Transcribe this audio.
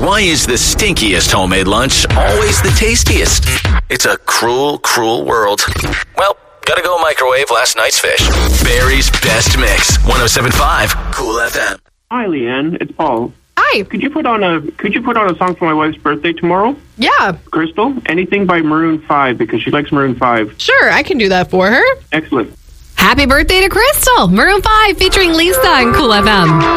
Why is the stinkiest homemade lunch always the tastiest? It's a cruel, cruel world. Well, gotta go microwave last night's fish. Barry's Best Mix, 107.5 Cool FM. Hi, Leanne. It's Paul. Hi. Could you put on a song for my wife's birthday tomorrow? Yeah. Crystal? Anything by Maroon 5 because she likes Maroon 5. Sure, I can do that for her. Excellent. Happy birthday to Crystal. Maroon 5 featuring Lisa on Cool FM.